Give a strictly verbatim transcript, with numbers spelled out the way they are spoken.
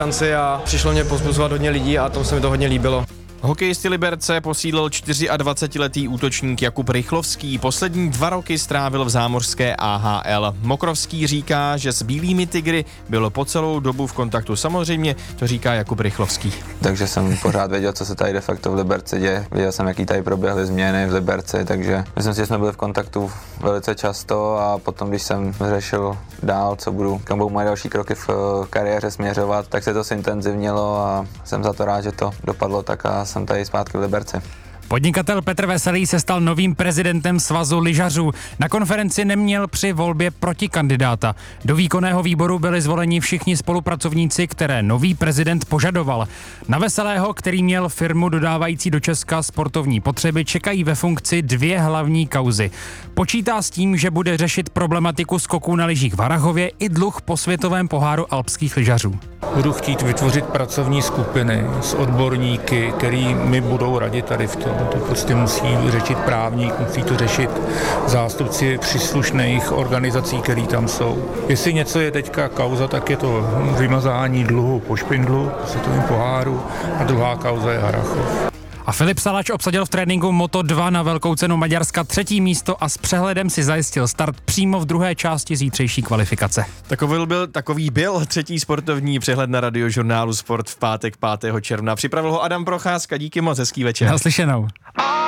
šanci a přišlo mě pozbuzovat hodně lidí a tomu se mi to hodně líbilo. Hokejisty Liberce posílil dvacetčtyřletý útočník Jakub Rychlovský. Poslední dva roky strávil v zámořské A H L. Mokrovský říká, že s bílými tygry bylo po celou dobu v kontaktu. Samozřejmě to říká Jakub Rychlovský. Takže jsem pořád věděl, co se tady de facto v Liberci děje. Věděl jsem, jaký tady proběhly změny v Liberci, takže myslím si, že jsme byli v kontaktu velice často a potom, když jsem řešil dál, co budu, kam budou moje další kroky v kariéře směřovat, tak se to zintenzivnilo a jsem za to rád, že to dopadlo tak a jsem tady zpátky v Liberci. Podnikatel Petr Veselý se stal novým prezidentem Svazu lyžařů. Na konferenci neměl při volbě protikandidáta. Do výkonného výboru byli zvoleni všichni spolupracovníci, které nový prezident požadoval. Na Veselého, který měl firmu dodávající do Česka sportovní potřeby, čekají ve funkci dvě hlavní kauzy. Počítá s tím, že bude řešit problematiku skoků na lyžích v Harrachově i dluh po světovém poháru alpských lyžařů. Budu chtít vytvořit pracovní skupiny s odborníky, který mi budou radit tady v tom. To prostě musí řešit právník, musí to řešit zástupci příslušných organizací, které tam jsou. Jestli něco je teďka kauza, tak je to vymazání dluhu po špindlu, světovém poháru a druhá kauza je Harrachov. A Filip Salač obsadil v tréninku Moto dva na velkou cenu Maďarska třetí místo a s přehledem si zajistil start přímo v druhé části zítřejší kvalifikace. Takový byl, takový byl třetí sportovní přehled na Radiožurnálu Sport v pátek pátého června. Připravil ho Adam Procházka, díky moc, hezký večer. Naslyšenou.